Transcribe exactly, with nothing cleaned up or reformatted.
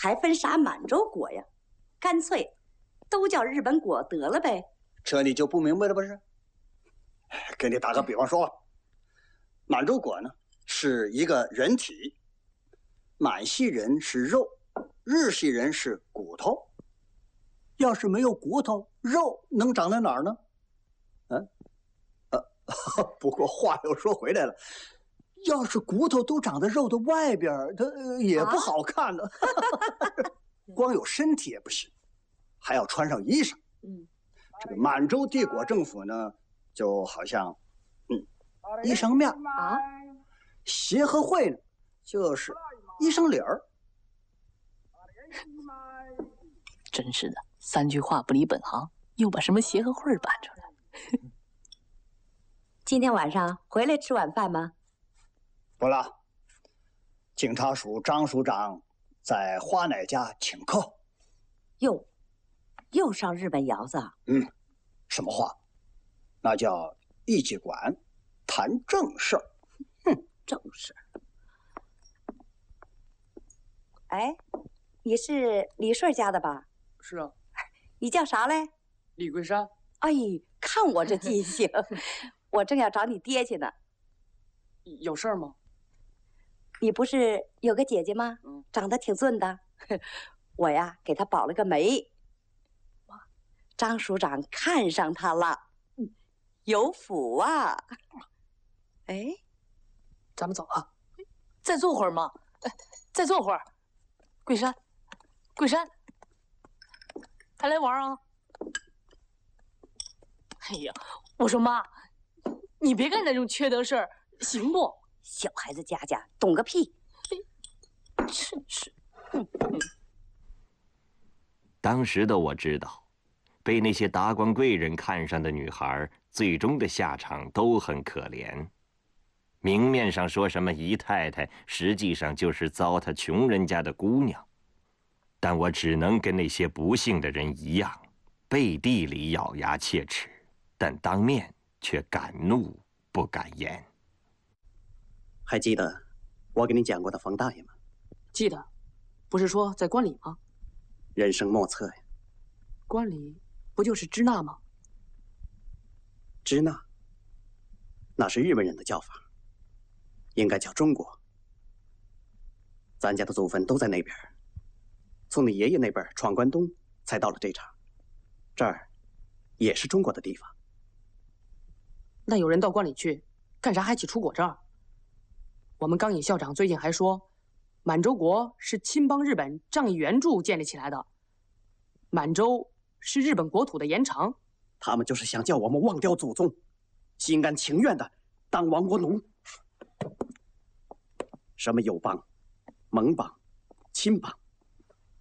还分啥满洲国呀？干脆都叫日本国得了呗。 这你就不明白了不是？给你打个比方说，满洲国呢是一个人体，满系人是肉，日系人是骨头。要是没有骨头，肉能长在哪儿呢？嗯，呃，不过话又说回来了，要是骨头都长在肉的外边，它也不好看呢。啊、光有身体也不行，还要穿上衣裳。嗯，这个满洲帝国政府呢，就好像，嗯，衣裳面啊，协和会呢，就是衣裳领儿。 真是的，三句话不离本行，又把什么协和会搬出来。 今天晚上回来吃晚饭吗？ 不了，警察署张署长在花奶家请客。 又，又上日本窑子？ 嗯，什么话？那叫一起管，谈正事儿。 哼，正事儿。哎，你是李顺家的吧？ 是啊。 你叫啥嘞？ 李桂山。 哎，看我这记性，我正要找你爹去呢。 有事儿吗？ 你不是有个姐姐吗？ 嗯， 长得挺俊的，我呀给她保了个媒。张署长看上她了，有福啊！哎， 咱们走啊，再坐会儿嘛，再坐会儿。桂山，桂山，还来玩啊？哎呀，我说妈，你别干那种缺德事儿，行不？ 小孩子家家懂个屁！ 真是。 当时的我知道，被那些达官贵人看上的女孩，最终的下场都很可怜。明面上说什么姨太太，实际上就是糟蹋穷人家的姑娘。但我只能跟那些不幸的人一样，背地里咬牙切齿，但当面却敢怒不敢言。 还记得我给你讲过的冯大爷吗？ 记得，不是说在关里吗？ 人生莫测呀。 关里不就是支那吗？ 支那，那是日本人的叫法，应该叫中国。咱家的祖坟都在那边，从你爷爷那边闯关东才到了这茬，这儿也是中国的地方。 那有人到关里去，干啥还起出国这儿？我们冈野校长最近还说，满洲国是亲帮日本仗义援助建立起来的，满洲是日本国土的延长。 他们就是想叫我们忘掉祖宗，心甘情愿的当亡国奴。什么友邦、盟邦、亲邦，